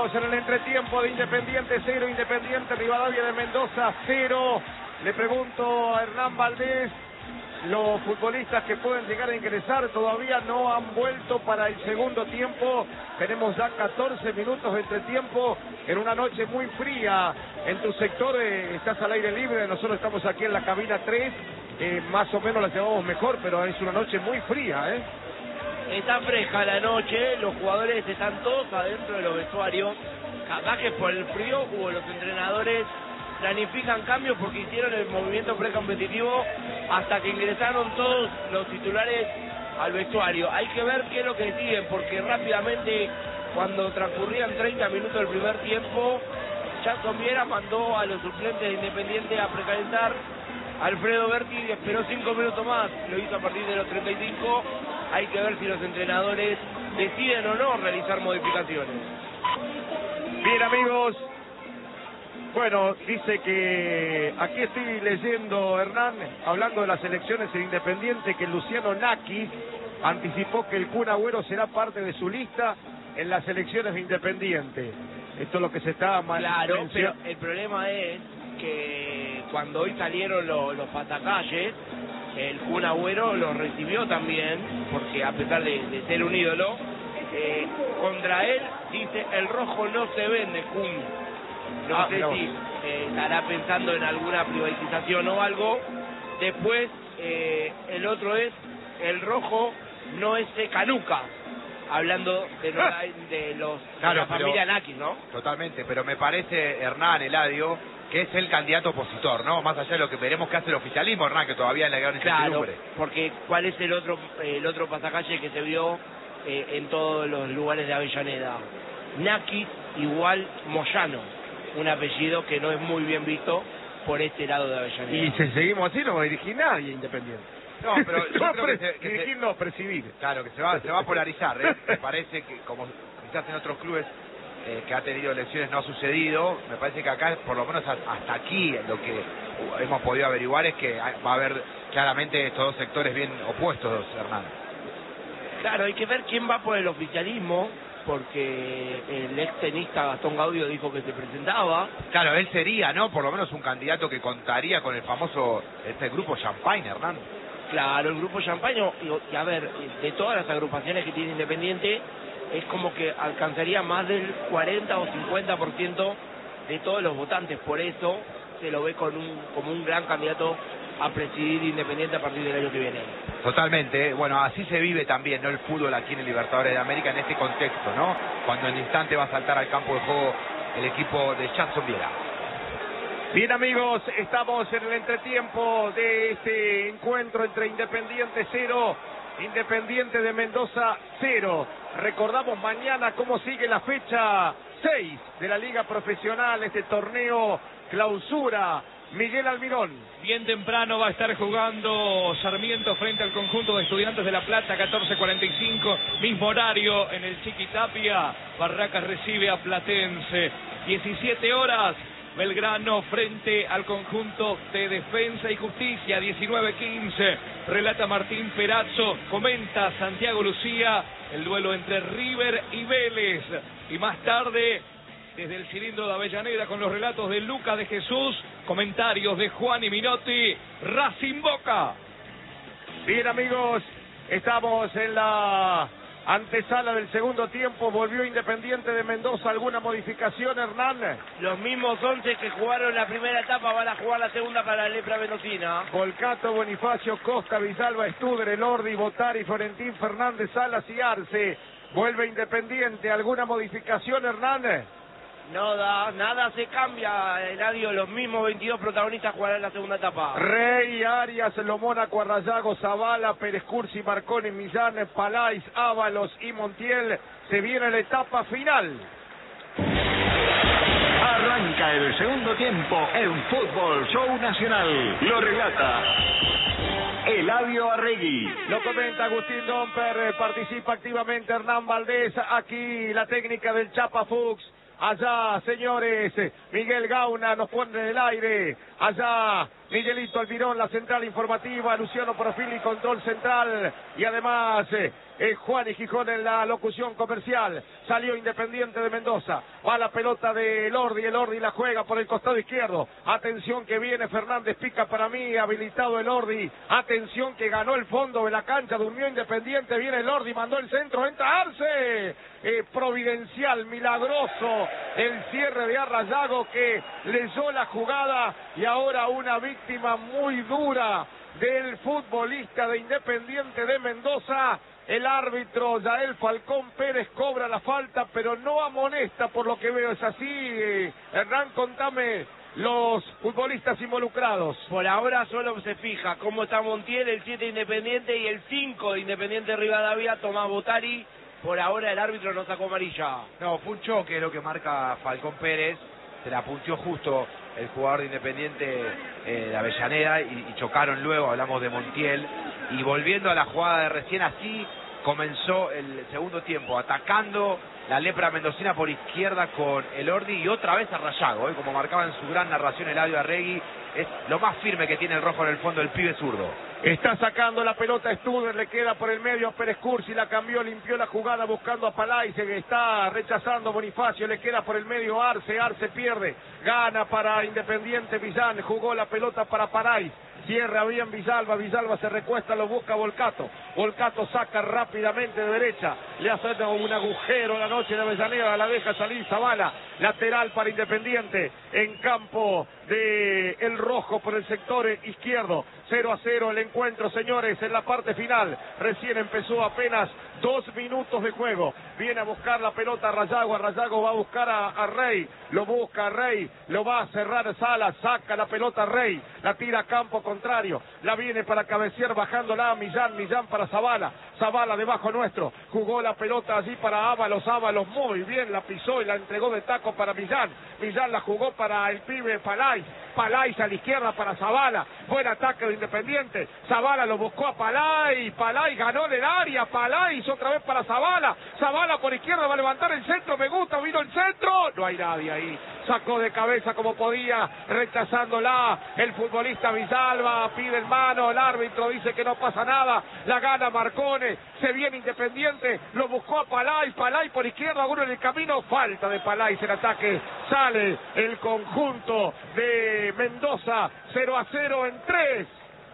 Estamos en el entretiempo de Independiente 0, Independiente Rivadavia de Mendoza 0. Le pregunto a Hernán Valdés, los futbolistas que pueden llegar a ingresar todavía no han vuelto para el segundo tiempo. Tenemos ya 14 minutos de entretiempo en una noche muy fría. En tu sector estás al aire libre, nosotros estamos aquí en la cabina 3. Más o menos la llevamos mejor, pero es una noche muy fría, Está fresca la noche, los jugadores están todos adentro de los vestuarios. Capaz que por el frío los entrenadores planifican cambios porque hicieron el movimiento precompetitivo hasta que ingresaron todos los titulares al vestuario. Hay que ver qué es lo que deciden, porque rápidamente, cuando transcurrían 30 minutos del primer tiempo, Jackson Viera mandó a los suplentes de Independiente a precalentar. Alfredo Berti esperó 5 minutos más, lo hizo a partir de los 35. Hay que ver si los entrenadores deciden o no realizar modificaciones. Bien, amigos. Bueno, dice que aquí estoy leyendo, Hernán, hablando de las elecciones en Independiente, que Luciano Naki anticipó que el Kun Agüero será parte de su lista en las elecciones de Independiente. Esto es lo que se está Claro, pero el problema es que cuando hoy salieron los pasacalles, el Kun Agüero lo recibió también, porque a pesar de ser un ídolo, contra él dice: el rojo no se vende, Kun. No sé si estará pensando en alguna privatización o algo. Después, el otro es: el rojo no es canuca. Hablando de la familia Naki, ¿no? Totalmente, pero me parece, Hernán, Eladio, que es el candidato opositor, ¿no? Más allá de lo que veremos que hace el oficialismo, Hernán, que todavía le gran incertidumbre. Claro, porque ¿cuál es el otro pasacalle que se vio en todos los lugares de Avellaneda? Naki igual Moyano, un apellido que no es muy bien visto por este lado de Avellaneda. Y si seguimos así no va a dirigir nadie Independiente. No, pero yo creo que dirigir no, presidir. Claro, que se va a polarizar, Me parece que, como quizás en otros clubes que ha tenido elecciones no ha sucedido, me parece que acá, por lo menos hasta aquí, lo que hemos podido averiguar es que va a haber claramente estos dos sectores bien opuestos, Hernán. Claro, hay que ver quién va por el oficialismo, porque el ex tenista Gastón Gaudio dijo que se presentaba. Claro, él sería, ¿no? Por lo menos un candidato que contaría con el famoso grupo Champagne, Hernán. Claro, el grupo Champagne, y a ver, de todas las agrupaciones que tiene Independiente, es como que alcanzaría más del 40 o 50% de todos los votantes. Por eso se lo ve como un gran candidato a presidir Independiente a partir del año que viene. Totalmente, bueno, así se vive también, ¿no? El fútbol aquí en el Libertadores de América en este contexto, ¿no? Cuando en instante va a saltar al campo de juego el equipo de Jackson Viera. Bien, amigos, estamos en el entretiempo de este encuentro entre Independiente 0, Independiente de Mendoza 0. Recordamos mañana cómo sigue la fecha 6 de la Liga Profesional, este torneo clausura. Miguel Almirón. Bien temprano va a estar jugando Sarmiento frente al conjunto de Estudiantes de La Plata, 14:45, mismo horario en el Chiquitapia. Barracas recibe a Platense. 17 horas, Belgrano frente al conjunto de Defensa y Justicia, 19:15. Relata Martín Perazzo, comenta Santiago Lucía, el duelo entre River y Vélez. Y más tarde, desde el cilindro de Avellaneda, con los relatos de Lucas de Jesús, comentarios de Juan y Minotti, Racing Boca. Bien, amigos, estamos en la antesala del segundo tiempo. Volvió Independiente de Mendoza. ¿Alguna modificación, Hernán? Los mismos 11 que jugaron la primera etapa van a jugar la segunda para la Lepra Mendocina. Volcato, Bonifacio, Costa, Villalba, Studer, Elordi, Botari, Florentín, Fernández, Salas y Arce. Vuelve Independiente. ¿Alguna modificación, Hernán? Nada se cambia, Eladio. Los mismos 22 protagonistas jugarán la segunda etapa. Rey, Arias, Lomona, Cuarrallago, Zavala, Pérez Cursi, Marconi, Millán, Palais, Ábalos y Montiel. Se viene la etapa final. Arranca el segundo tiempo en Fútbol Show Nacional. Lo relata Eladio Arregui. Lo comenta Agustín Domper. Participa activamente Hernán Valdés. Aquí la técnica del Chapa Fuchs. Allá, señores, Miguel Gauna nos pone en el aire. Allá, Miguelito Almirón, la central informativa, Luciano Profili, control central, y además Juan y Gijón en la locución comercial. Salió Independiente de Mendoza, va la pelota de Elordi, Elordi la juega por el costado izquierdo, atención que viene Fernández, pica para mí, habilitado Elordi, atención que ganó el fondo de la cancha, durmió Independiente, viene Elordi, mandó el centro, entra Arce, providencial, milagroso, el cierre de Arrayago que leyó la jugada, y ahora una víctima muy dura del futbolista de Independiente de Mendoza. El árbitro Yael Falcón Pérez cobra la falta, pero no amonesta, por lo que veo. ¿Es así, Hernán? Contame los futbolistas involucrados. Por ahora solo se fija cómo está Montiel, el 7 Independiente, y el 5 de Independiente Rivadavia, Tomás Botari. Por ahora el árbitro no sacó amarilla. No, fue un choque lo que marca Falcón Pérez. Se la punteó justo el jugador de Independiente de Avellaneda y chocaron luego, hablamos de Montiel. Y volviendo a la jugada de recién, así comenzó el segundo tiempo, atacando la lepra mendocina por izquierda con Elordi y otra vez Arrayago, como marcaba en su gran narración Eladio Arregui, es lo más firme que tiene el rojo en el fondo, el pibe zurdo. Está sacando la pelota Studer, le queda por el medio a Pérez Cursi, la cambió, limpió la jugada buscando a Palay, se está rechazando Bonifacio, le queda por el medio Arce, Arce pierde, gana para Independiente Villán, jugó la pelota para Palay. Cierra bien Villalba, Villalba se recuesta, lo busca Volcato, Volcato saca rápidamente de derecha, le hace un agujero la noche de Avellaneda, la deja salir Zavala, lateral para Independiente, en campo de el rojo por el sector izquierdo. 0-0 el encuentro, señores, en la parte final. Recién empezó, apenas 2 minutos de juego. Viene a buscar la pelota Arrayago, Arrayago va a buscar a Rey, lo busca a Rey, lo va a cerrar Salas, saca la pelota Rey, la tira a campo contrario, la viene para cabecear bajándola a Millán, Millán para Zavala, Zavala debajo nuestro, jugó la pelota allí para Ábalos, Ábalos muy bien, la pisó y la entregó de taco para Millán, Millán la jugó para el pibe Palay, Palay a la izquierda para Zavala, buen ataque de Independiente, Zavala lo buscó a Palay, Palay ganó en el área, Palay otra vez para Zavala, Zavala por izquierda va a levantar el centro, me gusta, vino el centro, no hay nadie ahí, sacó de cabeza como podía, rechazándola, el futbolista Villalba, pide en mano, el árbitro dice que no pasa nada, la gana Marcone, se viene Independiente, lo buscó a Palay, Palay por izquierda, uno en el camino, falta de Palay, el ataque, sale el conjunto de Mendoza, 0-0 en 3.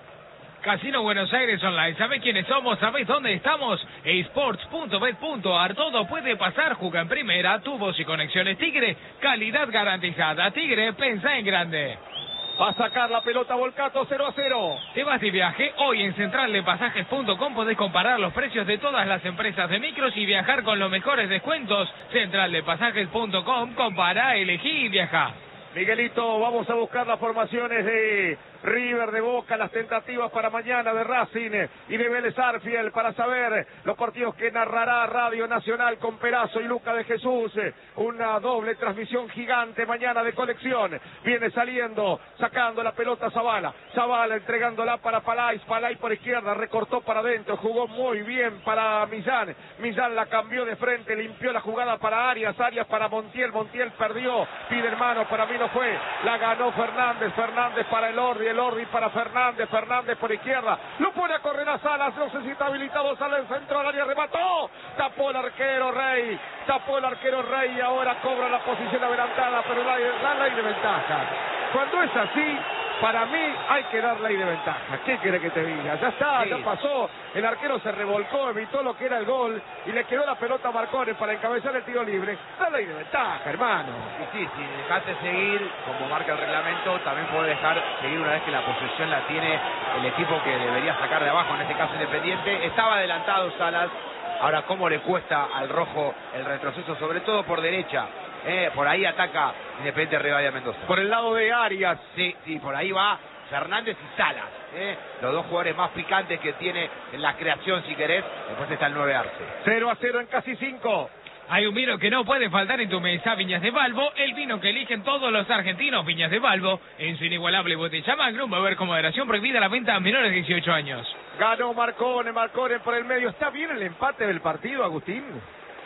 Casino Buenos Aires Online, ¿sabés quiénes somos? ¿Sabés dónde estamos? Esports.bet.ar, todo puede pasar, juega en primera, tubos y conexiones Tigre, calidad garantizada, Tigre, pensá en grande. Va a sacar la pelota Volcato, 0-0. ¿Te vas de viaje? Hoy en centraldepasajes.com podés comparar los precios de todas las empresas de micros y viajar con los mejores descuentos. Centraldepasajes.com, compara, elegí y viaja. Miguelito, vamos a buscar las formaciones de River, de Boca, las tentativas para mañana de Racing y de Vélez Arfiel para saber los partidos que narrará Radio Nacional con Perazo y Luca de Jesús. Una doble transmisión gigante mañana de colección. Viene saliendo, sacando la pelota Zavala. Zavala entregándola para Palay. Palay por izquierda, recortó para adentro, jugó muy bien para Millán. Millán la cambió de frente, limpió la jugada para Arias. Arias para Montiel. Montiel perdió, pide hermano, para mí no fue. La ganó Fernández. Fernández para Elordi. Elordi para Fernández. Fernández por izquierda. Lo pone a correr a Salas. No sé si está habilitado. Sale el centro al área. Remató. Tapó el arquero Rey. Tapó el arquero Rey. Y ahora cobra la posición adelantada. Pero da ley de ventaja. Cuando es así, para mí hay que dar ley de ventaja. ¿Qué quiere que te diga? Ya está, sí. Ya pasó. El arquero se revolcó, evitó lo que era el gol y le quedó la pelota a Marcone para encabezar el tiro libre. Da ley de ventaja, hermano. Y sí, si dejaste seguir, como marca el reglamento, también puede dejar seguir una vez que la posesión la tiene el equipo que debería sacar de abajo, en este caso Independiente. Estaba adelantado Salas. Ahora, ¿cómo le cuesta al rojo el retroceso? Sobre todo por derecha. Por ahí ataca Independiente Rivadavia Mendoza. Por el lado de Arias. Sí, por ahí va Fernández y Salas. Los dos jugadores más picantes que tiene en la creación, si querés. Después está el 9 Arce. 0-0 en casi 5. Hay un vino que no puede faltar en tu mesa, Viñas de Balbo, el vino que eligen todos los argentinos, Viñas de Balbo, en su inigualable botella Magnum, beber con moderación, prohibida la venta a menores de 18 años. Ganó Marcone por el medio. ¿Está bien el empate del partido, Agustín?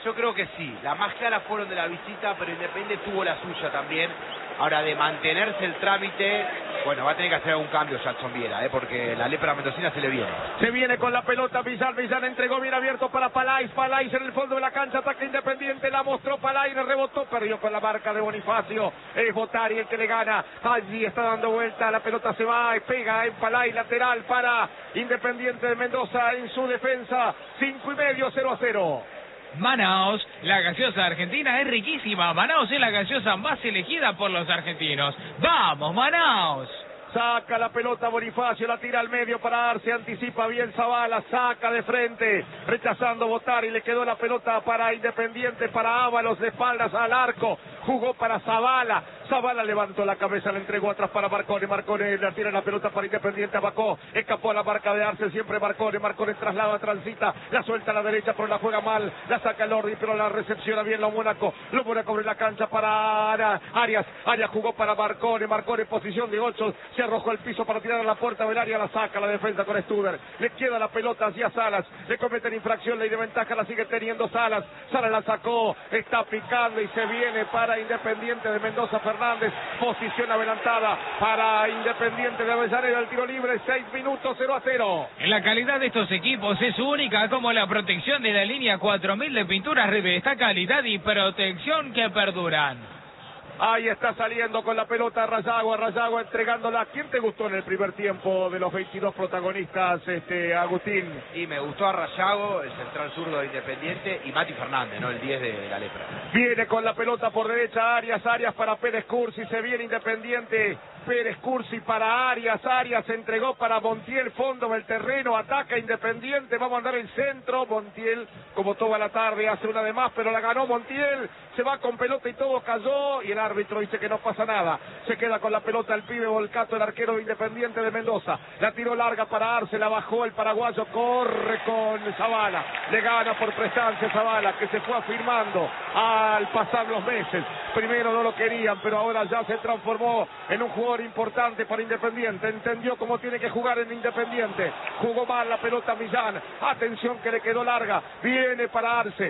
Yo creo que sí. Las más claras fueron de la visita, pero Independiente tuvo la suya también. Ahora, de mantenerse el trámite, bueno, va a tener que hacer algún cambio Jackson Viera, porque la lepra mendocina se le viene. Se viene con la pelota Millán entregó bien abierto para Palais en el fondo de la cancha, ataque Independiente, la mostró Palais, rebotó, perdió con la marca de Bonifacio, es Botari el que le gana, allí está dando vuelta, la pelota se va, pega en Palais, lateral para Independiente de Mendoza en su defensa, 5:30, 0-0. Manaos, la gaseosa argentina es riquísima. Manaos es la gaseosa más elegida por los argentinos. ¡Vamos, Manaos! Saca la pelota Bonifacio, la tira al medio para Arce, anticipa bien Zavala, saca de frente, rechazando Botari, le quedó la pelota para Independiente, para Ábalos, de espaldas al arco, jugó para Zavala, Zavala levantó la cabeza, le entregó atrás para Marcone, Marcone le tira la pelota para Independiente, Abacó, escapó a la marca de Arce, siempre Marcone traslada, transita, la suelta a la derecha, pero la juega mal, la saca el Ordi, pero la recepciona bien lo Mónaco abre la cancha para Arias jugó para Marcone en posición de 8, se arrojó al piso para tirar a la puerta del área, la saca la defensa con Stuber, le queda la pelota hacia Salas, le cometen infracción, ley de ventaja, la sigue teniendo Salas la sacó, está picando y se viene para Independiente de Mendoza Fernández, posición adelantada para Independiente de Avellaneda, el tiro libre, 6 minutos, 0-0. La calidad de estos equipos es única, como la protección de la línea 4000 de pinturas Revesta, calidad y protección que perduran. Ahí está saliendo con la pelota Rayagua entregándola. ¿Quién te gustó en el primer tiempo de los 22 protagonistas, Agustín? Y me gustó a Rayago, el central zurdo de Independiente, y Mati Fernández, ¿no? El 10 de la lepra. Viene con la pelota por derecha Arias para Pérez Cursi, se viene Independiente, Pérez Cursi para Arias entregó para Montiel, fondo del terreno, ataca Independiente, va a mandar el centro, Montiel, como toda la tarde, hace una de más, pero la ganó Montiel, se va con pelota y todo cayó, y el árbitro dice que no pasa nada, se queda con la pelota el pibe Volcato, el arquero de Independiente de Mendoza, la tiró larga para Arce, la bajó el paraguayo, corre con Zavala, le gana por prestancia Zavala, que se fue afirmando al pasar los meses, primero no lo querían, pero ahora ya se transformó en un jugador importante para Independiente, entendió cómo tiene que jugar en Independiente, jugó mal la pelota Millán, atención que le quedó larga, viene para Arce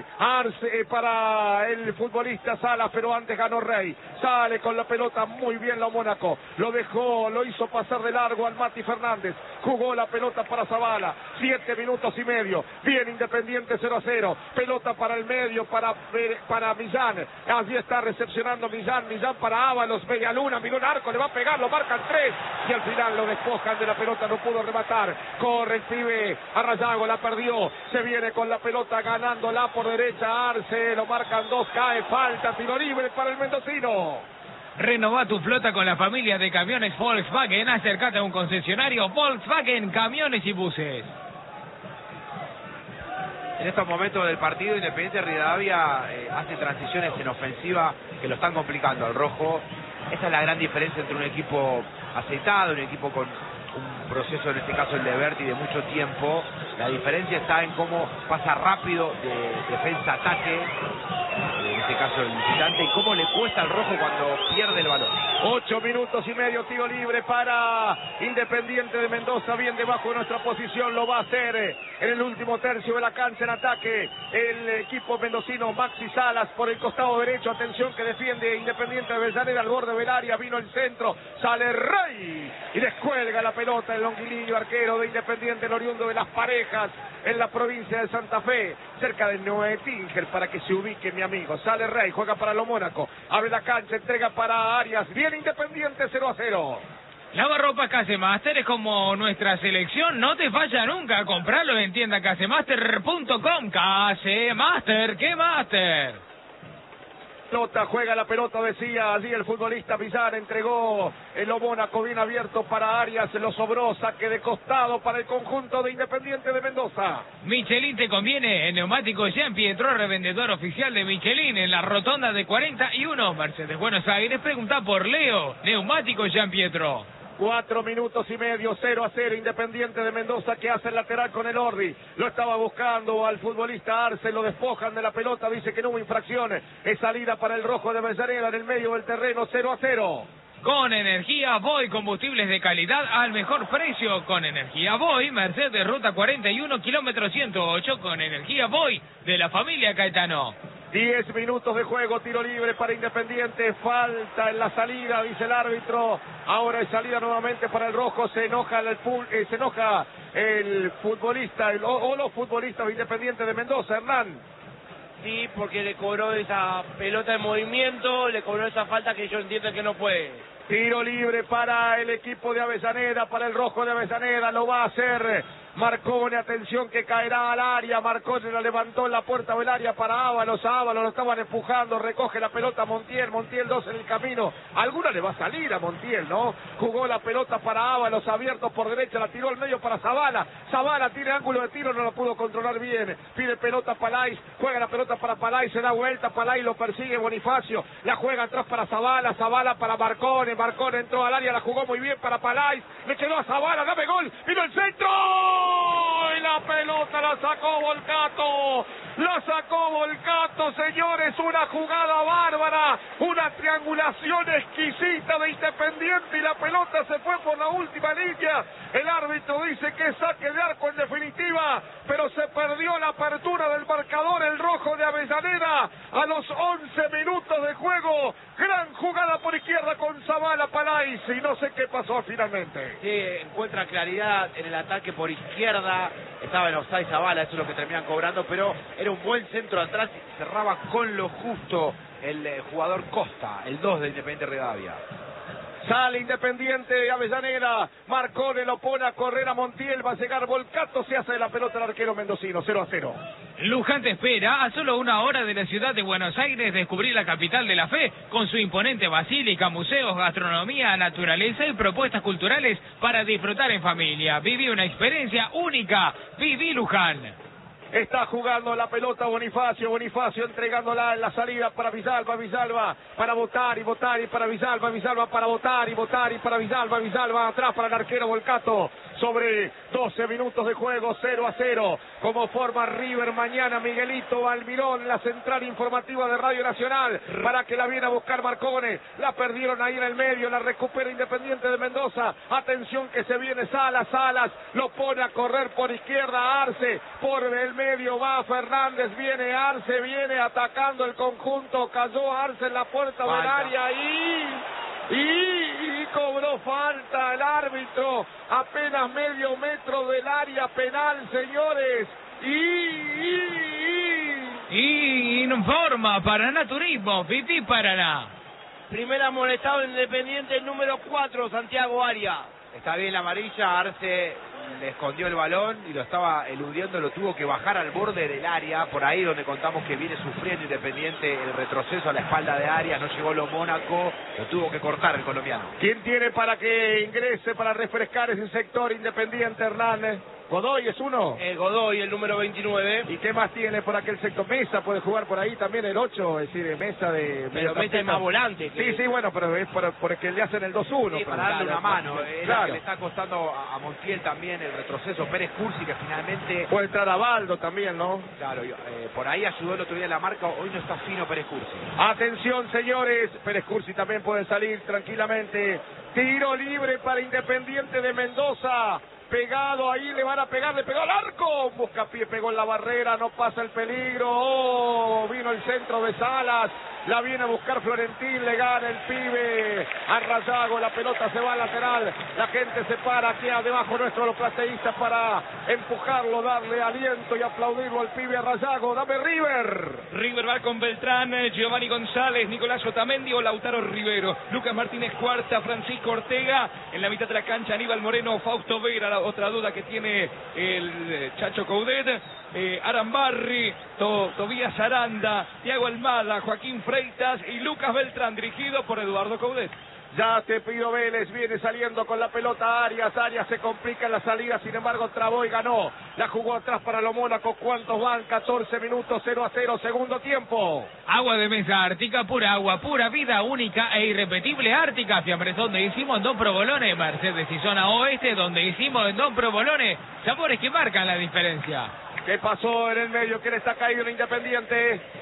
para el futbolista Salas, pero antes ganó Rey, sale con la pelota muy bien la Mónaco, lo dejó, lo hizo pasar de largo al Mati Fernández, jugó la pelota para Zavala, 7 minutos y medio, bien Independiente 0-0, pelota para el medio, para Millán, allí está recepcionando Millán para Ábalos, media luna, miró el arco, le va a pegar, lo marcan 3, y al final lo despojan de la pelota, no pudo rematar, corre el pibe, a Rayago, la perdió, se viene con la pelota ganándola por derecha, Arce, lo marcan 2, cae, falta, tiro libre para el mendocino. Renova tu flota con la familia de camiones Volkswagen, acércate a un concesionario Volkswagen, camiones y buses. En estos momentos del partido, Independiente Rivadavia hace transiciones en ofensiva que lo están complicando al rojo. Esa es la gran diferencia entre un equipo aceitado, un equipo con un proceso, en este caso el de Berti, de mucho tiempo. La diferencia está en cómo pasa rápido de defensa a ataque, en este caso el visitante, y cómo le cuesta al rojo cuando pierde el balón. 8 minutos y medio, tiro libre para Independiente de Mendoza, bien debajo de nuestra posición, lo va a hacer en el último tercio de la cancha en ataque el equipo mendocino. Maxi Salas por el costado derecho, atención que defiende Independiente de Avellaneda al borde del área, vino el centro, sale Rey y descuelga la pelota el longuilíneo arquero de Independiente, el oriundo de Las Parejas en la provincia de Santa Fe, cerca de Neuetinger, para que se ubique mi amigo. Sale Rey, juega para lo Mónaco, abre la cancha, entrega para Arias, viene Independiente 0-0. Lavarropas Casemaster es como nuestra selección, no te falla nunca, compralo en tienda casemaster.com. Casemaster, ¿qué master? Juega la pelota, decía allí el futbolista Villar, entregó el Mónaco bien abierto para Arias, lo sobró, saque de costado para el conjunto de Independiente de Mendoza. Michelin te conviene, el neumático Jean Pietro, revendedor oficial de Michelin en la rotonda de 41, Mercedes Buenos Aires, pregunta por Leo, neumático Jean Pietro. 4 minutos y medio, 0-0, Independiente de Mendoza que hace el lateral con el Ordi, lo estaba buscando al futbolista Arce, lo despojan de la pelota, dice que no hubo infracciones, es salida para el rojo de Avellaneda en el medio del terreno, 0-0. Con Energía Voy, combustibles de calidad al mejor precio. Con Energía Voy, Mercedes Ruta 41, kilómetro 108, con Energía Voy, de la familia Caetano. 10 minutos de juego, tiro libre para Independiente, falta en la salida, dice el árbitro. Ahora es salida nuevamente para el rojo, se enoja el futbolista, o los futbolistas de Independiente de Mendoza, Hernán. Sí, porque le cobró esa pelota en movimiento, le cobró esa falta que yo entiendo que no puede. Tiro libre para el equipo de Avellaneda, para el rojo de Avellaneda, lo va a hacer Marcone, atención que caerá al área, Marcone la levantó en la puerta del área para Ábalos lo estaban empujando, recoge la pelota Montiel 2 en el camino, alguna le va a salir a Montiel, ¿no? Jugó la pelota para Ábalos, abierto por derecha, la tiró al medio para Zavala tiene ángulo de tiro, no lo pudo controlar bien, pide pelota Palais, juega la pelota para Palais, se da vuelta, Palais lo persigue Bonifacio, la juega atrás para Zavala para Marcone entró al área, la jugó muy bien para Palais, le quedó a Zavala, dame gol, vino el centro, y la pelota la sacó Volcato, señores, una jugada bárbara, una triangulación exquisita de Independiente y la pelota se fue por la última línea, el árbitro dice que es saque de arco en definitiva, pero se perdió la apertura del marcador, el rojo de Avellaneda a los 11 minutos de juego, gran jugada por izquierda con Zavala Palais y no sé qué pasó finalmente. Sí, encuentra claridad en el ataque por izquierda, estaba en offside Zavala, eso es lo que terminan cobrando, pero era un buen centro atrás y cerraba con lo justo el jugador Costa, el 2 de Independiente Rivadavia. Sale Independiente de Avellaneda, Marcone lo pone a correr a Montiel, va a llegar Volcato, se hace de la pelota el arquero mendocino, 0-0. Luján te espera a solo 1 hora de la ciudad de Buenos Aires, descubrir la capital de la fe, con su imponente basílica, museos, gastronomía, naturaleza y propuestas culturales para disfrutar en familia. Viví una experiencia única, viví Luján. Está jugando la pelota Bonifacio entregándola en la salida para Villalba para votar y para Villalba para votar y para Villalba atrás para el arquero Volcato, sobre 12 minutos de juego, 0-0, como forma River mañana, Miguelito Almirón, la central informativa de Radio Nacional, para que la viene a buscar Marcone, la perdieron ahí en el medio, la recupera Independiente de Mendoza, atención que se viene Salas, lo pone a correr por izquierda, Arce, por el medio va Fernández, viene Arce, viene atacando el conjunto, cayó Arce en la puerta del área y cobró falta el árbitro, apenas medio metro del área penal, señores, y informa Paraná Turismo, Fiti Paraná. Primer amonestado Independiente, el número 4, Santiago Arias. Está bien la amarilla, Arce le escondió el balón y lo estaba eludiendo, lo tuvo que bajar al borde del área, por ahí donde contamos que viene sufriendo Independiente el retroceso a la espalda de Arias, no llegó lo Mónaco, lo tuvo que cortar el colombiano. ¿Quién tiene para que ingrese, para refrescar ese sector Independiente, Hernández? Godoy es uno. Godoy, el número 29. ¿Y qué más tiene por aquel sector? Mesa puede jugar por ahí también el 8, es decir, Mesa de... Pero Mesa es más volante. Sí, bueno, pero es porque le hacen el 2-1. Sí, para darle una mano. Claro. Que le está costando a Montiel también el retroceso. Pérez Cursi, que finalmente... Puede entrar a Baldo también, ¿no? Claro, por ahí ayudó el otro día la marca. Hoy no está fino Pérez Cursi. Atención, señores. Pérez Cursi también puede salir tranquilamente. Tiro libre para Independiente de Mendoza. Pegado ahí, le van a pegar, le pegó al arco, Buscapié pegó en la barrera, no pasa el peligro, vino el centro de Salas, la viene a buscar Florentín, le gana el pibe a Rayago, la pelota se va al lateral, la gente se para aquí debajo nuestro los plateístas para empujarlo, darle aliento y aplaudirlo al pibe a Rayago. Dame River va con Beltrán, Giovanni González, Nicolás Otamendi o Lautaro Rivero, Lucas Martínez Cuarta, Francisco Ortega, en la mitad de la cancha Aníbal Moreno, Fausto Vera, la otra duda que tiene el Chacho Coudet, Arambarri, Tobías Aranda, Thiago Almada, Joaquín Freitas y Lucas Beltrán, dirigido por Eduardo Coudet. Ya te pido Vélez, viene saliendo con la pelota Arias se complica en la salida, sin embargo trabó y ganó, la jugó atrás para lo Mónaco, ¿cuántos van? 14 minutos, 0-0, segundo tiempo. Agua de mesa Ártica, pura agua, pura vida, única e irrepetible Ártica, Fiambres donde hicimos en Don Provolone, Mercedes y zona oeste donde hicimos en Don Provolone, sabores que marcan la diferencia. ¿Qué pasó en el medio? ¿Quién está caído en Independiente?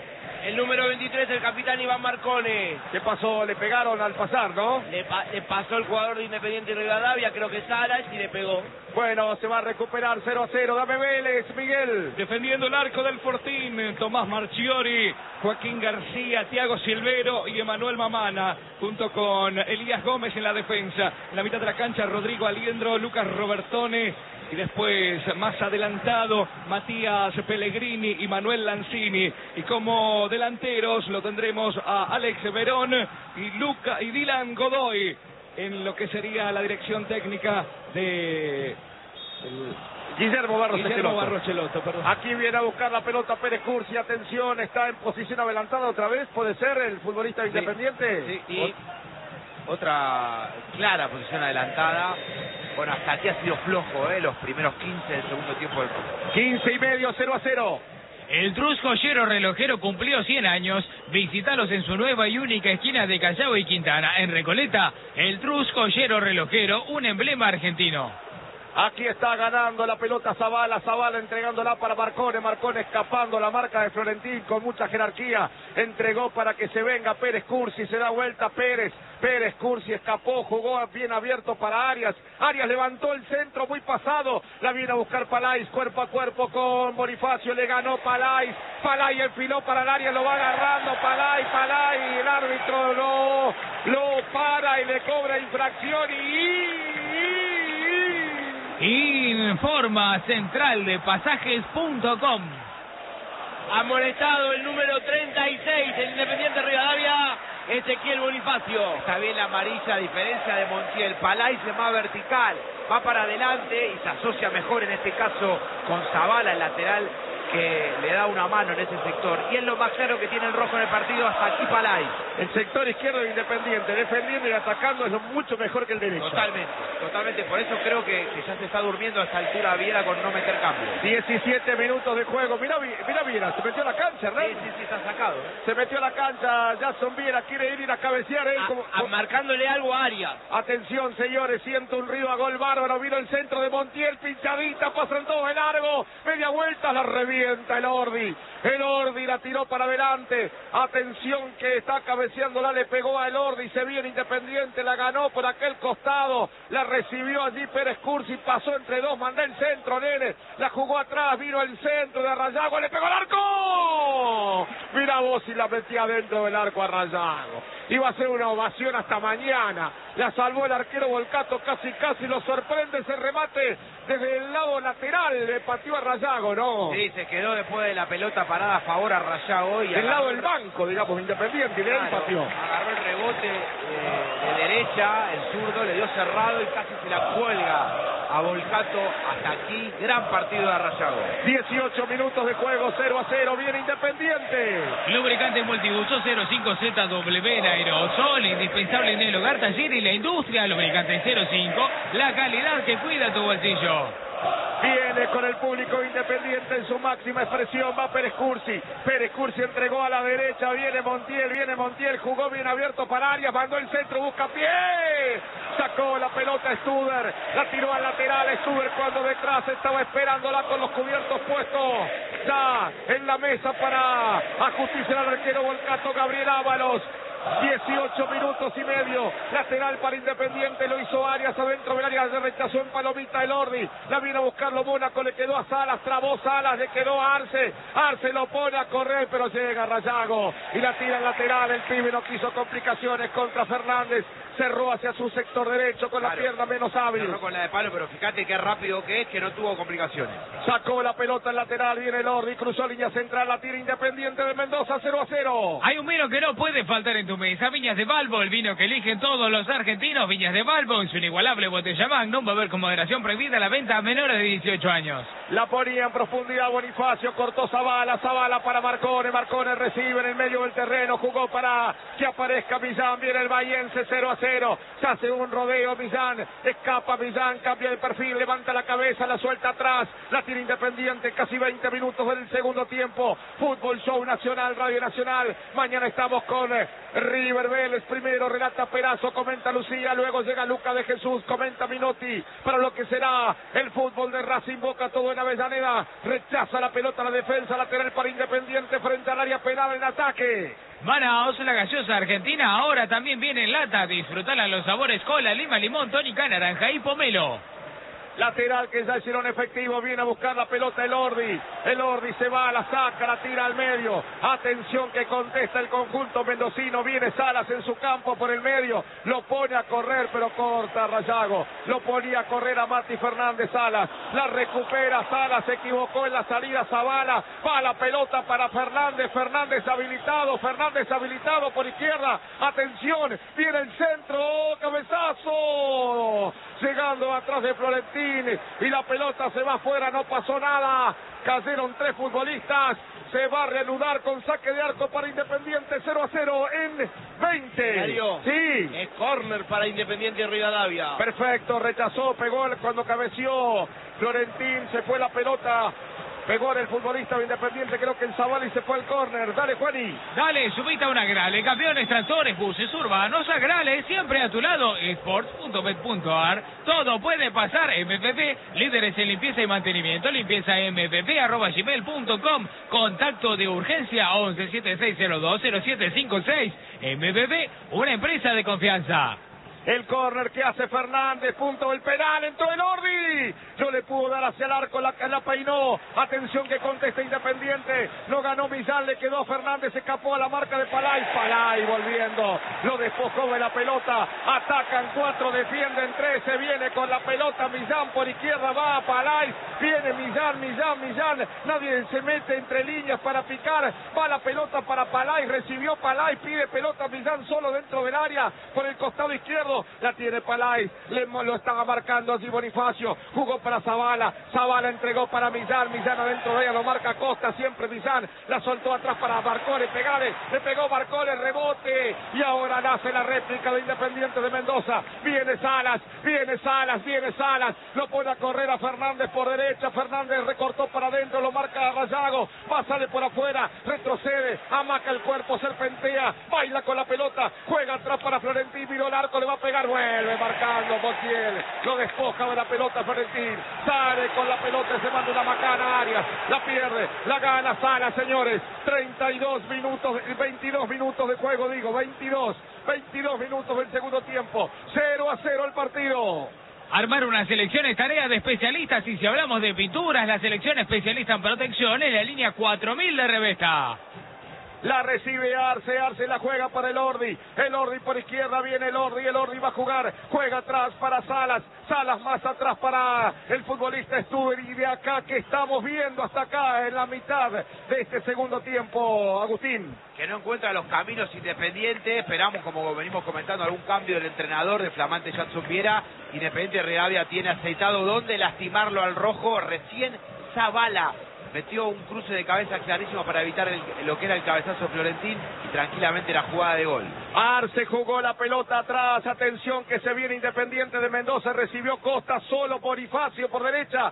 El número 23, el capitán Iván Marcone. ¿Qué pasó? Le pegaron al pasar, ¿no? Le pasó el jugador de Independiente Rivadavia, creo que Salas, y le pegó. Bueno, se va a recuperar 0-0. Dame Vélez, Miguel. Defendiendo el arco del Fortín, Tomás Marchiori, Joaquín García, Thiago Silvero y Emanuel Mamana, junto con Elías Gómez en la defensa. En la mitad de la cancha, Rodrigo Aliendro, Lucas Robertone, y después, más adelantado, Matías Pellegrini y Manuel Lanzini. Y como delanteros lo tendremos a Alex Verón y Dylan Godoy en lo que sería la dirección técnica de Guillermo Barros Cheloto, perdón. Aquí viene a buscar la pelota Pérez Cursi. Atención, está en posición adelantada otra vez. ¿Puede ser el futbolista Independiente? Sí, y otra clara posición adelantada. Bueno, hasta aquí ha sido flojo, los primeros 15 del segundo tiempo del fútbol. 15 y medio, 0-0. El Trus Joyero Relojero cumplió 100 años. Visítalos en su nueva y única esquina de Callao y Quintana. En Recoleta, el Trus Joyero Relojero, un emblema argentino. Aquí está ganando la pelota Zavala entregándola para Marcone, Marcone escapando la marca de Florentín con mucha jerarquía, entregó para que se venga Pérez Cursi, se da vuelta Pérez Cursi escapó, jugó bien abierto para Arias levantó el centro muy pasado, la viene a buscar Palais, cuerpo a cuerpo con Bonifacio, le ganó Palais enfiló para el área, lo va agarrando Palais, el árbitro lo para y le cobra infracción Informa Central de Pasajes.com. Amonestado el número 36, el Independiente Rivadavia, Ezequiel Bonifacio. Está bien la amarilla, a diferencia de Montiel. Palais es más vertical, va para adelante y se asocia mejor en este caso con Zavala, el lateral, que le da una mano en ese sector. Y es lo más claro que tiene el rojo en el partido, hasta aquí Palais. El sector izquierdo de Independiente, defendiendo y atacando, es mucho mejor que el derecho. Totalmente. Por eso creo que ya se está durmiendo a esta altura Viera con no meter cambio. 17 minutos de juego. Mira Viera, se metió a la cancha, ¿no? Sí, está sacado. Se metió a la cancha, Jason Viera quiere ir a cabecear él. Marcándole algo a Arias. Atención, señores, siento un río a gol bárbaro. Vino el centro de Montiel, pinchadita, pasan todos de largo. Media vuelta, la revienta el Ordi. El Ordi la tiró para adelante. Atención que está cabeceándola, le pegó a el Ordi. Se viene Independiente, la ganó por aquel costado. La recibió allí Pérez Cursi, pasó entre dos, mandó el centro, nene. La jugó atrás, vino el centro de Rayago, le pegó al arco. Mira vos si la metía dentro del arco a Rayago. Iba a ser una ovación hasta mañana. La salvó el arquero Volcato, casi lo sorprende ese remate desde el lado lateral. Le pateó a Rayago, ¿no? Sí, se quedó después de la pelota parada a favor a Rayago. Del lado del banco, digamos, Independiente, y de ahí pateó. Agarró el rebote de derecha, el zurdo, le dio cerrado y casi se la cuelga a Volcato. Hasta aquí, gran partido de Rayago. 18 minutos de juego, 0-0, viene Independiente. Lubricante multiuso 05ZW en aerosol, indispensable en el hogar, taller y la industria. Lubricante 05, la calidad que cuida tu bolsillo. Viene con el público Independiente en su máxima expresión, va Pérez Cursi entregó a la derecha, viene Montiel, jugó bien abierto para Arias, mandó el centro, busca pie, sacó la pelota Studer, la tiró al lateral Studer cuando detrás estaba esperándola con los cubiertos puestos ya en la mesa para ajusticiar al arquero Volcato, Gabriel Ábalos. 18 minutos y medio, lateral para Independiente, lo hizo Arias adentro del área, se rechazó en palomita el Ordi, la vino a buscarlo Mónaco, le quedó a Salas, trabó Salas, le quedó a Arce lo pone a correr, pero llega Rayago y la tira al lateral, el pibe no quiso complicaciones contra Fernández, cerró hacia su sector derecho con la pierna menos hábil. Cerró con la de palo, pero fíjate qué rápido que es, que no tuvo complicaciones. Sacó la pelota al lateral, viene el Ordi, cruzó línea central, la tira Independiente de Mendoza, 0-0. Hay un vino que no puede faltar en tu mesa, Viñas de Balbo, el vino que eligen todos los argentinos. Viñas de Balbo, en su inigualable botella Magnum, beber con moderación, prohibida la venta a menores de 18 años. La ponía en profundidad Bonifacio, cortó Zavala para Marcone recibe en el medio del terreno, jugó para que aparezca Millán, viene el Bahiense, 0-0. 0. Se hace un rodeo Millán, escapa Millán, cambia de perfil, levanta la cabeza, la suelta atrás, la tira Independiente, casi 20 minutos del segundo tiempo. Fútbol Show Nacional, Radio Nacional. Mañana estamos con River Vélez. Primero relata Perazo, comenta Lucía, luego llega Luca de Jesús, comenta Minotti, para lo que será el fútbol de Racing. Boca todo en Avellaneda, rechaza la pelota a la defensa lateral para Independiente frente al área penal en ataque. Manaos, la gaseosa argentina, ahora también viene en lata. Disfrutala los sabores cola, lima, limón, tónica, naranja y pomelo. Lateral que ya hicieron efectivo, viene a buscar la pelota el Ordi se va, la saca, la tira al medio. Atención que contesta el conjunto mendocino, viene Salas en su campo por el medio, lo pone a correr pero corta Rayago, lo ponía a correr a Mati Fernández. Salas, la recupera Salas, se equivocó en la salida Zavala, va la pelota para Fernández habilitado por izquierda, atención, viene el centro, cabezazo, llegando atrás de Florentín y la pelota se va afuera, no pasó nada, cayeron 3 futbolistas, se va a reanudar con saque de arco para Independiente, 0-0 en 20. Sí. Es córner para Independiente Rivadavia. Perfecto, rechazó, pegó cuando cabeció Florentín, se fue la pelota. Pegó en el futbolista de Independiente, creo que en Zavala, y se fue al córner. Dale, Juani. Dale, subite a una Grale. Campeones, tractores, buses urbanos, a Grale, siempre a tu lado. Sports.bet.ar. Todo puede pasar. MPP, líderes en limpieza y mantenimiento. Limpieza mpp@gmail.com. Contacto de urgencia 1176020756. MPP, una empresa de confianza. El córner que hace Fernández, punto del penal, entró el Ordi, no le pudo dar hacia el arco, la peinó, atención que contesta Independiente, no ganó Millán, le quedó Fernández, escapó a la marca de Palay volviendo, lo despojó de la pelota, atacan 4, defienden 3, se viene con la pelota Millán por izquierda, va a Palay, viene Millán, nadie se mete entre líneas para picar, va la pelota para Palay, recibió Palay, pide pelota Millán solo dentro del área, por el costado izquierdo, la tiene Palay, lo estaba marcando allí Bonifacio, jugó para Zavala entregó para Millán adentro de ella, lo marca Costa, siempre Millán, la soltó atrás para Barcole, le pegó Barcole, rebote, y ahora nace la réplica de Independiente de Mendoza, viene Salas, lo pone a correr a Fernández por derecha, Fernández recortó para adentro, lo marca Rayago, sale por afuera, retrocede, amaca el cuerpo, serpentea, baila con la pelota, juega atrás para Florentín, miró el arco, le va a pegar, vuelve marcando Montiel, lo despoja de la pelota Florentín, sale con la pelota, se manda una macana Arias, la pierde, la gana Salas, señores, 22 minutos de juego, 22 minutos del segundo tiempo, 0-0 el partido. Armar una selección es tarea de especialistas, y si hablamos de pinturas, la selección especialista en protección es la línea 4000 de Revesta. La recibe Arce la juega para el Ordi por izquierda, viene el Ordi va a jugar, juega atrás para Salas más atrás para el futbolista Stuber, y de acá que estamos viendo hasta acá en la mitad de este segundo tiempo, Agustín. Que no encuentra los caminos Independiente, esperamos, como venimos comentando, algún cambio del entrenador de flamante Jackson Viera. Independiente Rivadavia tiene aceitado dónde lastimarlo al rojo, recién Zavala metió un cruce de cabeza clarísimo para evitar lo que era el cabezazo Florentín, y tranquilamente la jugada de gol. Arce jugó la pelota atrás, atención que se viene Independiente de Mendoza, recibió Costa solo, Bonifacio por derecha,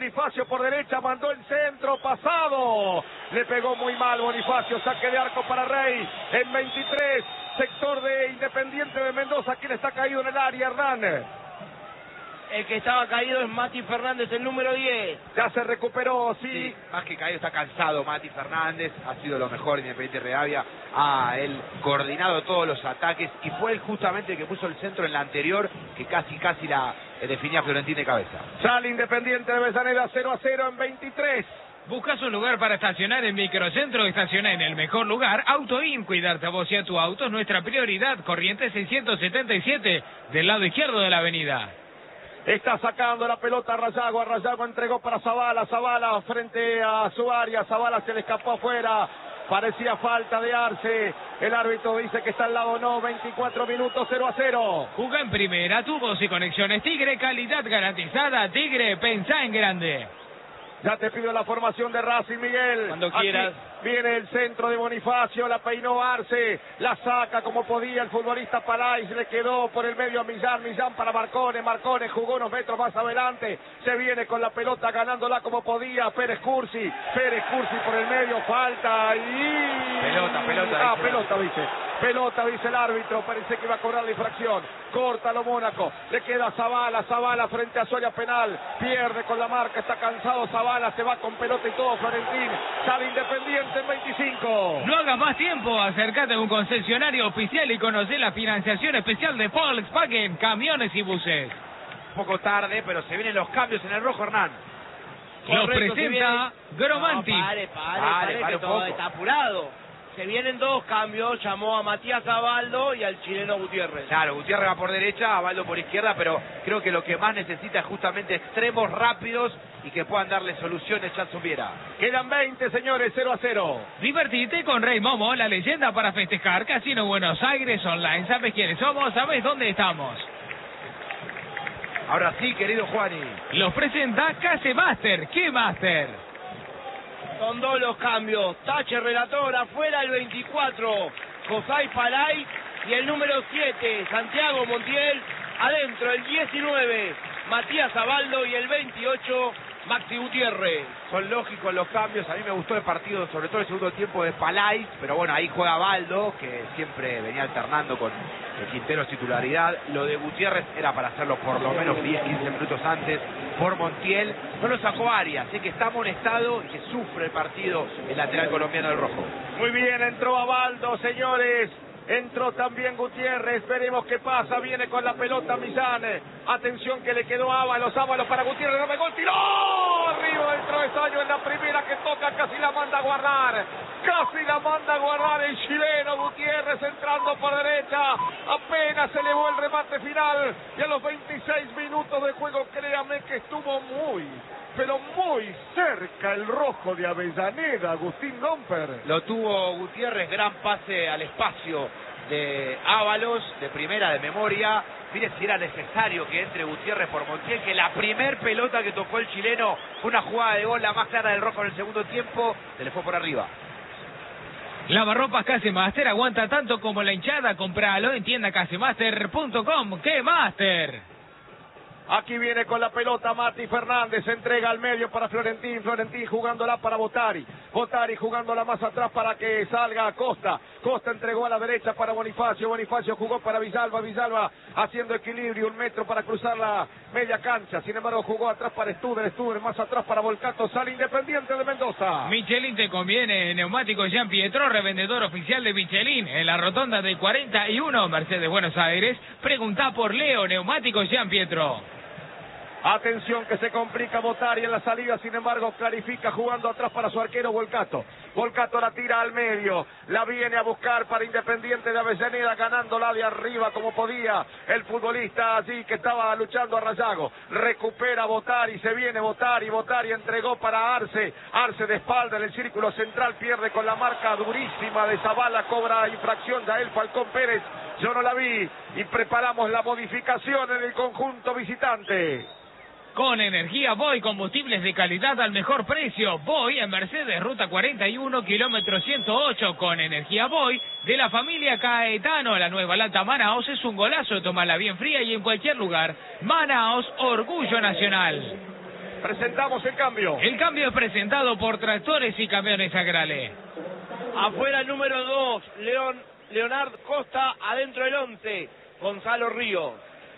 mandó el centro pasado, le pegó muy mal Bonifacio, saque de arco para Rey, en 23, sector de Independiente de Mendoza, quien está caído en el área, Hernán. El que estaba caído es Mati Fernández, el número 10. Ya se recuperó, sí. Más que caído, está cansado Mati Fernández. Ha sido lo mejor Independiente Rivadavia. Él coordinado todos los ataques. Y fue él justamente el que puso el centro en la anterior, que casi la definía Florentín de cabeza. Sale Independiente de Avellaneda 0-0 en 23. ¿Buscas un lugar para estacionar en Microcentro? Estaciona en el mejor lugar. AutoIn, cuidarte a vos y a tu auto es nuestra prioridad. Corrientes 677, del lado izquierdo de la avenida. Está sacando la pelota a Rayago entregó para Zavala frente a su área, Zavala se le escapó afuera, parecía falta de Arce, el árbitro dice que está al lado, no, 24 minutos, 0-0. Juga en primera, tubos y conexiones Tigre, calidad garantizada. Tigre, pensá en grande. Ya te pido la formación de Racing, Miguel. Cuando quieras. Aquí Viene el centro de Bonifacio, la peinó Arce, la saca como podía el futbolista Palais, le quedó por el medio a Millán, Millán para Marcone, Marcone jugó unos metros más adelante, se viene con la pelota ganándola como podía Pérez Cursi por el medio, falta y... Pelota dice el árbitro, parece que va a cobrar la infracción, córtalo Mónaco, le queda Zavala frente a Soria penal, pierde con la marca, está cansado Zavala, se va con pelota y todo Florentín, sale Independiente en 25. No hagas más tiempo, acércate a un concesionario oficial y conoce la financiación especial de Volkswagen, camiones y buses. Un poco tarde, pero se vienen los cambios en el rojo, Hernán. Los presenta Gromanti. Pare, que todo está apurado. Se vienen dos cambios, llamó a Matías Abaldo y al chileno Gutiérrez. Claro, Gutiérrez va por derecha, Abaldo por izquierda, pero creo que lo que más necesita es justamente extremos rápidos y que puedan darle soluciones Jackson Viera. Quedan 20, señores, 0-0. Divertite con Rey Momo, la leyenda para festejar. Casino Buenos Aires Online. ¿Sabes quiénes somos? ¿Sabes dónde estamos? Ahora sí, querido Juani. Los presenta Case Master. ¿Qué Master? Son dos los cambios. Tache relator, afuera el 24, José Palay, y el número 7, Santiago Montiel. Adentro el 19, Matías Abaldo, y el 28, Maxi Gutiérrez. Son lógicos los cambios. A mí me gustó el partido, sobre todo el segundo tiempo de Palay, pero bueno, ahí juega Abaldo, que siempre venía alternando con el Quinteros titularidad. Lo de Gutiérrez era para hacerlo por lo menos 10-15 minutos antes por Montiel. No lo sacó Arias, así que está amonestado y que sufre el partido el lateral colombiano del rojo. Muy bien, entró Abaldo, señores. Entró también Gutiérrez, veremos qué pasa, viene con la pelota Millán, atención que le quedó Ábalos para Gutiérrez, no me gol, tiró, arriba del travesaño en la primera que toca, casi la manda a guardar el chileno Gutiérrez entrando por derecha, apenas se elevó el remate final, y a los 26 minutos de juego, créame que estuvo pero muy cerca el rojo de Avellaneda, Agustín Domper. Lo tuvo Gutiérrez, gran pase al espacio de Ábalos, de primera de memoria. Mire si era necesario que entre Gutiérrez por Montiel, que la primer pelota que tocó el chileno fue una jugada de gol, la más clara del rojo en el segundo tiempo, se le fue por arriba. Lavarropas Case Master aguanta tanto como la hinchada, compralo en tiendacasemaster.com. ¡Qué Master! Aquí viene con la pelota Mati Fernández, entrega al medio para Florentín jugándola para Botari jugándola más atrás para que salga Costa entregó a la derecha para Bonifacio jugó para Villalba haciendo equilibrio, 1 metro para cruzar la media cancha, sin embargo jugó atrás para Studer más atrás para Volcato, sale Independiente de Mendoza. Michelin te conviene, neumáticos Jean Pietro, revendedor oficial de Michelin, en la rotonda del 41, Mercedes Buenos Aires, preguntá por Leo, neumáticos Jean Pietro. Atención que se complica Botari en la salida, sin embargo clarifica jugando atrás para su arquero Volcato la tira al medio, la viene a buscar para Independiente de Avellaneda, ganándola de arriba como podía el futbolista allí que estaba luchando a Rayago, recupera Botari, se viene Botari entregó para Arce de espalda en el círculo central, pierde con la marca durísima de Zavala, cobra infracción Yael Falcón Pérez, yo no la vi, y preparamos la modificación en el conjunto visitante. Con Energía Boy, combustibles de calidad al mejor precio. Boy en Mercedes, ruta 41, kilómetro 108. Con Energía Boy, de la familia Caetano. La nueva lata Manaos es un golazo. Tómala bien fría y en cualquier lugar. Manaos, orgullo nacional. Presentamos el cambio. El cambio es presentado por Tractores y Camiones Agrale. Afuera el número 2, Leonardo Costa. Adentro el 11, Gonzalo Ríos.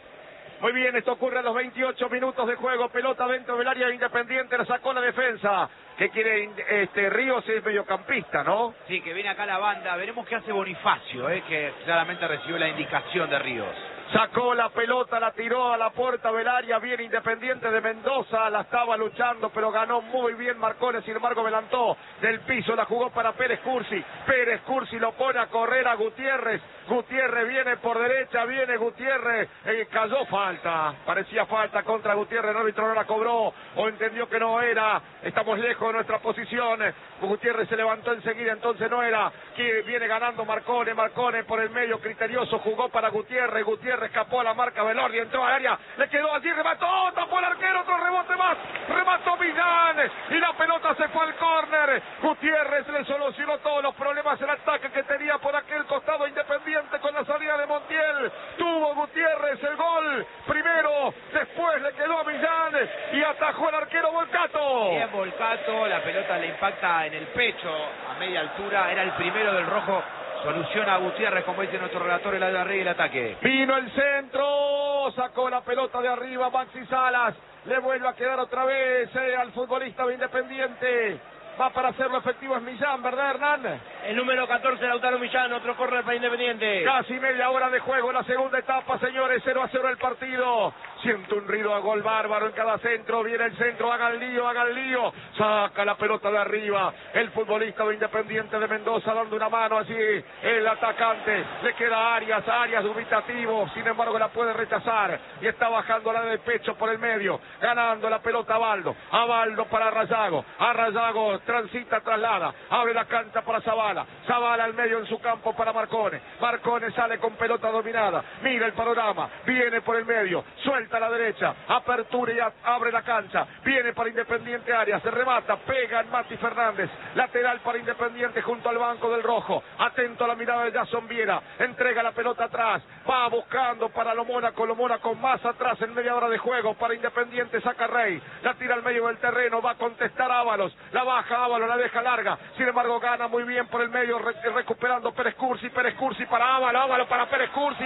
Muy bien, esto ocurre a los 28 minutos de juego, pelota dentro del área Independiente, la sacó la defensa. ¿Qué quiere Ríos? Es mediocampista, ¿no? Sí, que viene acá la banda, veremos qué hace Bonifacio, que claramente recibió la indicación de Ríos. Sacó la pelota, la tiró a la puerta del área, bien Independiente de Mendoza, la estaba luchando, pero ganó muy bien Marcone, sin embargo adelantó del piso, la jugó para Pérez Cursi lo pone a correr a Gutiérrez viene por derecha, viene Gutiérrez, cayó falta, parecía falta contra Gutiérrez, el árbitro no la cobró, o entendió que no era, estamos lejos de nuestra posición, Gutiérrez se levantó enseguida, entonces no era, que viene ganando Marcone por el medio criterioso, jugó para Gutiérrez Gutiérrez escapó a la marca Velardi, entró al área, le quedó allí, remató, tapó el arquero, otro rebote más, remató Millán y la pelota se fue al córner. Gutiérrez le solucionó todos los problemas, el ataque que tenía por aquel costado Independiente con la salida de Montiel. Tuvo Gutiérrez el gol primero, después le quedó a Millán y atajó el arquero Volcato. Bien Volcato, la pelota le impacta en el pecho a media altura, era el primero del rojo. Soluciona a Gutiérrez, como dice nuestro relator, el área arriba y el ataque. Vino el centro, sacó la pelota de arriba Maxi Salas, le vuelve a quedar otra vez al futbolista de Independiente. Va para hacerlo efectivo es Millán, ¿verdad, Hernán? El número 14, Lautaro Millán, otro córner para Independiente. Casi media hora de juego en la segunda etapa, señores, 0-0 el partido. Siente un ruido a gol bárbaro en cada centro, viene el centro, hagan lío, saca la pelota de arriba. El futbolista de Independiente de Mendoza dando una mano así, el atacante, le queda Arias dubitativo, sin embargo la puede rechazar y está bajando la de pecho por el medio, ganando la pelota a Baldo para a Rayago transita, traslada, abre la cancha para Zavala al medio en su campo para Marcone sale con pelota dominada, mira el panorama, viene por el medio, suelta a la derecha, apertura y abre la cancha, viene para Independiente Arias, se remata, pega en Mati Fernández, lateral para Independiente junto al banco del rojo, atento a la mirada de Jason Viera, entrega la pelota atrás, va buscando para Lomona con más atrás en media hora de juego para Independiente, saca Rey, la tira al medio del terreno, va a contestar Ábalos, la baja Ábalos, la deja larga, sin embargo gana muy bien por el medio, recuperando Pérez Cursi para Ábalos para Pérez Cursi,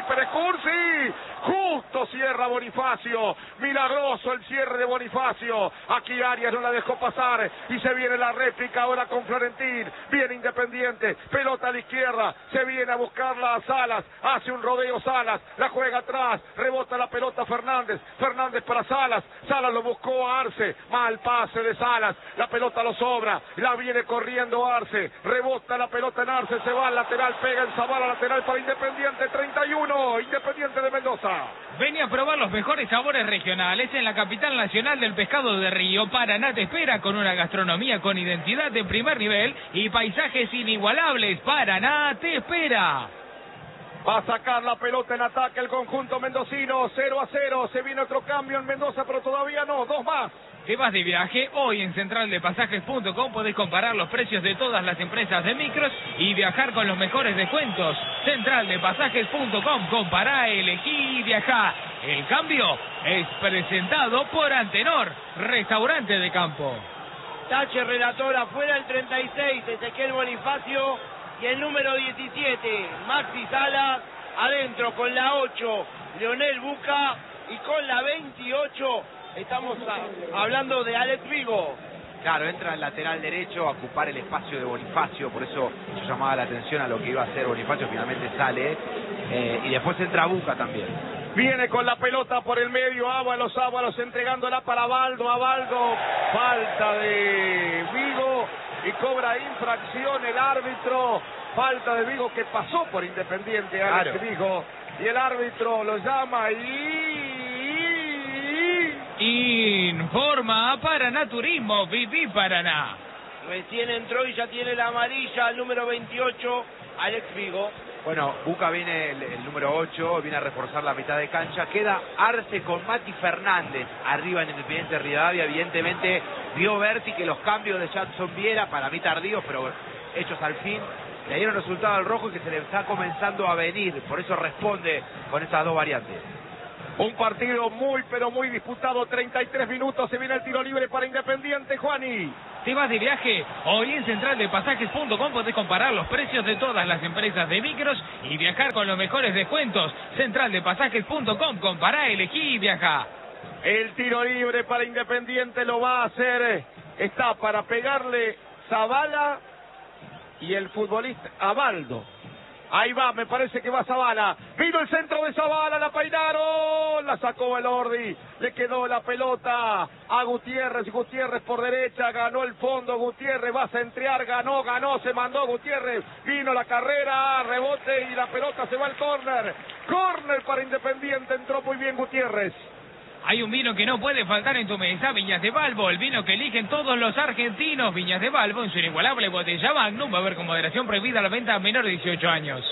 justo cierra Bonifacio, milagroso el cierre de Bonifacio, aquí Arias no la dejó pasar y se viene la réplica ahora con Florentín, viene Independiente, pelota a la izquierda, se viene a buscarla a Salas, hace un rodeo Salas, la juega atrás, rebota la pelota Fernández para Salas lo buscó a Arce, mal pase de Salas, la pelota lo sobra, la viene corriendo Arce, rebota la pelota en Arce, se va al lateral, pega en Zavala, lateral para Independiente, 31, Independiente de Mendoza. Vení a probar los mejores sabores regionales en la capital nacional del pescado de río. Paraná te espera con una gastronomía con identidad de primer nivel y paisajes inigualables. Paraná te espera. Va a sacar la pelota en ataque el conjunto mendocino, 0-0, se viene otro cambio en Mendoza, pero todavía no, dos más. ¿Te vas de viaje? Hoy en centraldepasajes.com podés comparar los precios de todas las empresas de micros y viajar con los mejores descuentos. Centraldepasajes.com, compará, elegí y viajá. El cambio es presentado por Antenor, restaurante de campo. Tache relator afuera el 36, Ezequiel Bonifacio, y el número 17, Maxi Salas, adentro con la 8, Leonel Buca, y con la 28, estamos hablando de Alex Vigo. Claro, entra el lateral derecho a ocupar el espacio de Bonifacio, por eso yo llamaba la atención a lo que iba a hacer Bonifacio, finalmente sale, y después entra Buca también. Viene con la pelota por el medio, Ábalos entregándola para Baldo, falta de Vigo y cobra infracción el árbitro, falta de Vigo que pasó por Independiente, Alex Vigo, y el árbitro lo llama Informa Paraná Turismo, Viví Paraná. Recién entró y ya tiene la amarilla, el número 28, Alex Vigo. Bueno, Buca viene el número 8, viene a reforzar la mitad de cancha. Queda Arce con Mati Fernández arriba en Independiente Rivadavia. Evidentemente dio Berti que los cambios de Jackson Viera, para mí tardíos, pero hechos al fin, le dieron resultado al rojo que se le está comenzando a venir. Por eso responde con esas dos variantes. Un partido muy, pero muy disputado, 33 minutos, se viene el tiro libre para Independiente, Juani. ¿Te vas de viaje? Hoy en centraldepasajes.com podés comparar los precios de todas las empresas de micros y viajar con los mejores descuentos. Centraldepasajes.com, compará, elegí y viaja. El tiro libre para Independiente lo va a hacer, está para pegarle Zavala y el futbolista Abaldo. Ahí va, me parece que va Zavala. Vino el centro de Zavala, la peinaron, la sacó el Ordi, le quedó la pelota a Gutiérrez por derecha, ganó el fondo Gutiérrez, va a centrear, ganó, se mandó Gutiérrez, vino la carrera, rebote y la pelota se va al córner para Independiente, entró muy bien Gutiérrez. Hay un vino que no puede faltar en tu mesa, Viñas de Balbo, el vino que eligen todos los argentinos. Viñas de Balbo, en su inigualable botella Magnum, va a haber con moderación prohibida la venta a menor de 18 años.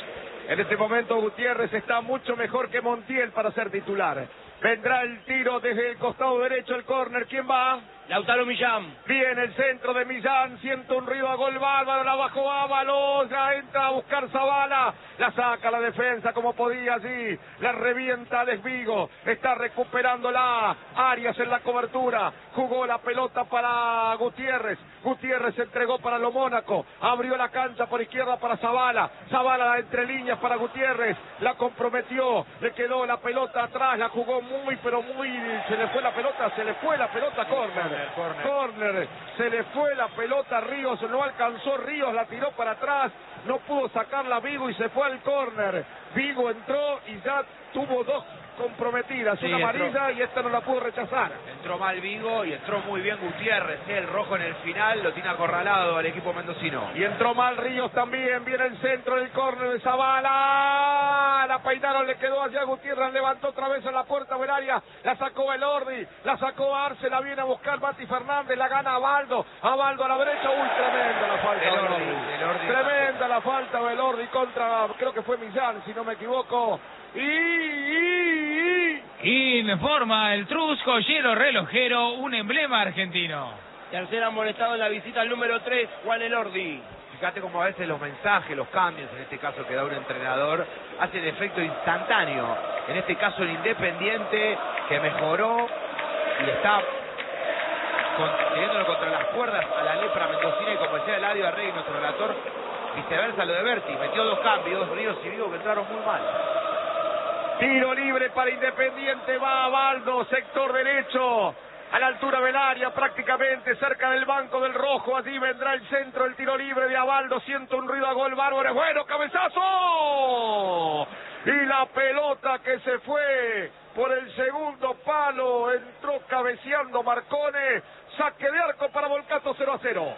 En este momento Gutiérrez está mucho mejor que Montiel para ser titular. Vendrá el tiro desde el costado derecho, el córner. ¿Quién va? Lautaro Millán. Viene el centro de Millán, siente un ruido a gol bárbaro, la bajó Ábalos, ya entra a buscar Zavala, la saca la defensa como podía allí, la revienta a Desvigo, está recuperándola Arias en la cobertura, jugó la pelota para Gutiérrez, Gutiérrez entregó para Lo Mónaco, abrió la cancha por izquierda para Zavala, Zavala entre líneas para Gutiérrez, la comprometió, le quedó la pelota atrás, la jugó muy, se le fue la pelota, córner, se le fue la pelota a Ríos, no alcanzó Ríos, la tiró para atrás, no pudo sacarla Vigo y se fue al córner. Vigo entró y ya tuvo dos comprometidas, sí, una amarilla y esta no la pudo rechazar. Entró mal Vigo y entró muy bien Gutiérrez, el rojo en el final lo tiene acorralado al equipo mendocino. Y entró mal Ríos también, viene el centro del córner de Zavala, la peinaron, le quedó allá Gutiérrez, levantó otra vez a la puerta del área, la sacó Elordi, la sacó Arce, la viene a buscar Mati Fernández, la gana Abaldo a la derecha, tremenda la falta de Elordi, tremenda la falta de Elordi contra, creo que fue Millán, si no me equivoco. Informa el Trusco Hielo Relojero, un emblema argentino. Tercer amonestado en la visita al número 3, Juan Elordi. Fíjate cómo a veces los mensajes, los cambios, en este caso que da un entrenador, hacen efecto instantáneo. En este caso el Independiente, que mejoró y está teniéndolo contra las cuerdas a la lepra mendocina, y como decía Eladio Arregui, nuestro relator, viceversa lo de Berti, metió dos cambios, Ríos y Vigo, que entraron muy mal. Tiro libre para Independiente, va Abaldo, sector derecho, a la altura del área, prácticamente cerca del banco del rojo, allí vendrá el centro, el tiro libre de Abaldo, siente un ruido a gol bárbaro, es bueno, cabezazo, y la pelota que se fue por el segundo palo, entró cabeceando Marcone, saque de arco para Volcato, 0-0.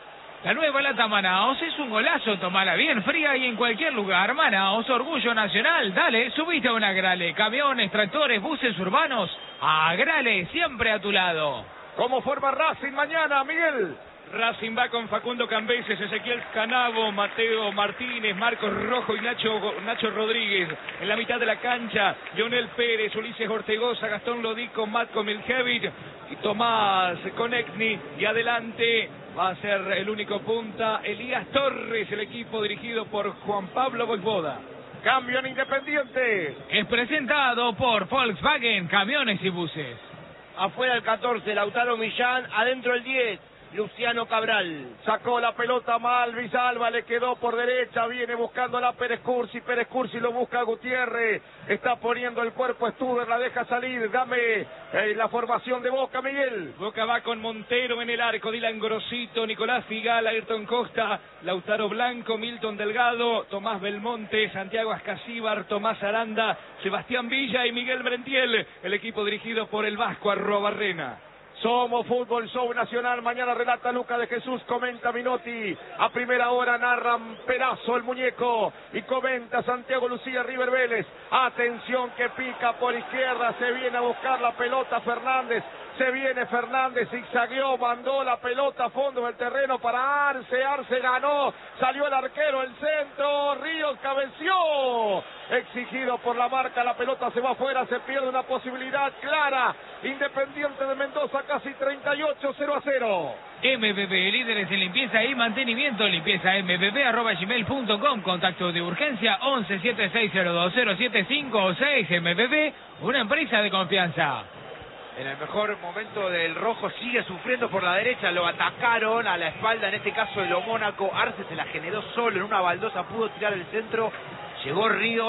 La nueva lata Manaos es un golazo, tomala bien fría y en cualquier lugar. Manaos, orgullo nacional. Dale, subite a una Grale. Camiones, tractores, buses urbanos. A Grale, siempre a tu lado. ¿Cómo forma Racing mañana, Miguel? Racing va con Facundo Cambeses, Ezequiel Canavo, Mateo Martínez, Marcos Rojo y Nacho Rodríguez. En la mitad de la cancha, Lionel Pérez, Ulises Ortegoza, Gastón Lodico, Matko Miljevic y Tomás Konechny. Y adelante va a ser el único punta, Elías Torres, el equipo dirigido por Juan Pablo Voivoda. Cambio en Independiente. Es presentado por Volkswagen, camiones y buses. Afuera el 14, Lautaro Millán, adentro el 10. Luciano Cabral. Sacó la pelota mal, Villalba le quedó por derecha, viene buscándola Pérez Cursi lo busca Gutiérrez, está poniendo el cuerpo Stuber, la deja salir, dame la formación de Boca, Miguel. Boca va con Montero en el arco, Dylan Grosito, Nicolás Figal, Ayrton Costa, Lautaro Blanco, Milton Delgado, Tomás Belmonte, Santiago Ascasíbar, Tomás Aranda, Sebastián Villa y Miguel Brentiel, el equipo dirigido por el Vasco Arrobarrena. Somos Fútbol Show Nacional, mañana relata Luca de Jesús, comenta Minotti, a primera hora narran Pedazo el muñeco y comenta Santiago Lucía River Vélez, atención que pica por izquierda, se viene a buscar la pelota Fernández, se viene Fernández, zigzagueó, mandó la pelota a fondo del terreno para Arce ganó, salió el arquero, el centro, Ríos cabeció, exigido por la marca, la pelota se va afuera, se pierde una posibilidad clara, Independiente de Mendoza casi 38, 0-0. MBB, líderes en limpieza y mantenimiento, limpiezambb@gmail.com, contacto de urgencia 1176020756, MBB, una empresa de confianza. En el mejor momento del rojo sigue sufriendo por la derecha, lo atacaron a la espalda, en este caso de Lo Mónaco, Arce se la generó solo en una baldosa, pudo tirar el centro, llegó Ríos.